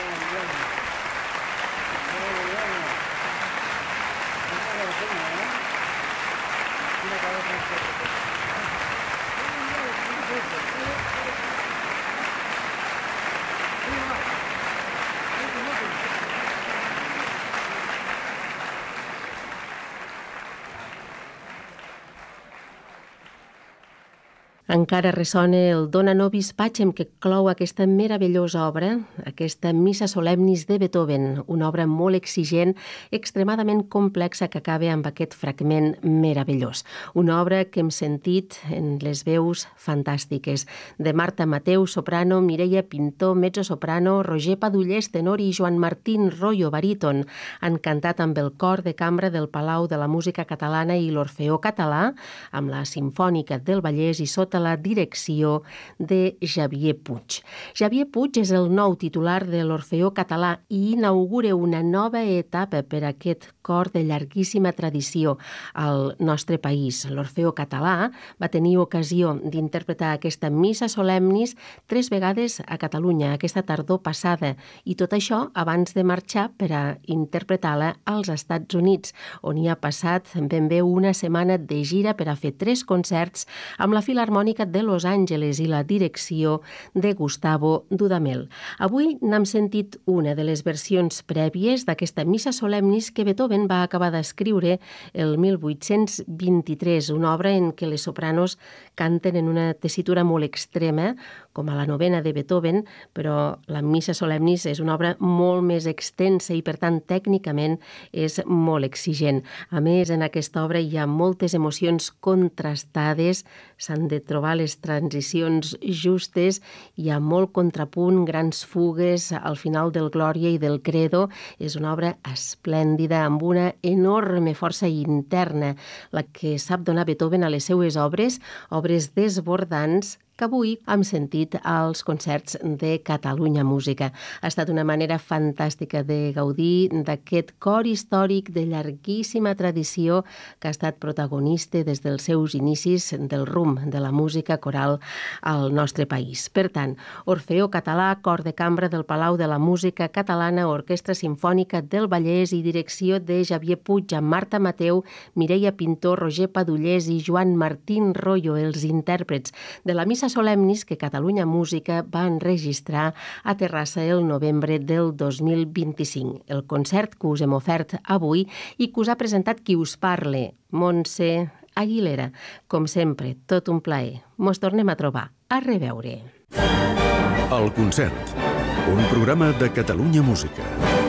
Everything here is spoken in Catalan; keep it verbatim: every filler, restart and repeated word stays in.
Encara ressona el Dona Nobis Pacem que clou aquesta meravellosa obra, aquesta Missa Solemnis de Beethoven, una obra molt exigent, extremadament complexa que acaba amb aquest fragment meravellós. Una obra que hem sentit en les veus fantàstiques de Marta Mateu, soprano, Mireia Pintó, mezzo-soprano, Roger Padullés, tenor i Joan Martín Royo, baríton. Han cantat amb el cor de cambra del Palau de la Música Catalana i l'Orfeó Català, amb la Simfònica del Vallès i sota la direcció de Xavier Puig. Xavier Puig és el nou titular de l'Orfeó Català i inaugura una nova etapa per a aquest cor de llarguíssima tradició al nostre país. L'Orfeó Català va tenir ocasió d'interpretar aquesta Missa Solemnis tres vegades a Catalunya aquesta tardor passada i tot això abans de marxar per a interpretar-la als Estats Units, on hi ha passat ben bé una setmana de gira per a fer tres concerts amb la Filharmònica de Los Angeles i la direcció de Gustavo Dudamel. Avui n'hem sentit una de les versions prèvies d'aquesta Missa Solemnis que Beethoven va acabar d'escriure el mil vuit-cents vint-i-tres, una obra en què les sopranos canten en una tessitura molt extrema, com a la novena de Beethoven, però la Missa Solemnis és una obra molt més extensa i, per tant, tècnicament és molt exigent. A més, en aquesta obra hi ha moltes emocions contrastades, s'han de trobar les transicions justes, hi ha molt contrapunt, grans fugues al final del Glòria i del Credo. És una obra esplèndida, amb una enorme força interna, la que sap donar Beethoven a les seues obres, obres desbordants, que avui hem sentit als concerts de Catalunya Música. Ha estat una manera fantàstica de gaudir d'aquest cor històric de llarguíssima tradició que ha estat protagonista des dels seus inicis del rumb de la música coral al nostre país. Per tant, Orfeó Català, cor de cambra del Palau de la Música Catalana, Orquestra Simfònica del Vallès i direcció de Xavier Puig, amb Marta Mateu, Mireia Pintó, Roger Padullés i Joan Martín Royo, els intèrprets de la Missa Solemnis que Catalunya Música va enregistrar a Terrassa el novembre del dos mil vint-i-cinc. El concert que us hem ofert avui i que us ha presentat qui us parle, Montse Aguilera. Com sempre, tot un plaer. Mos tornem a trobar. A reveure. El concert, un programa de Catalunya Música.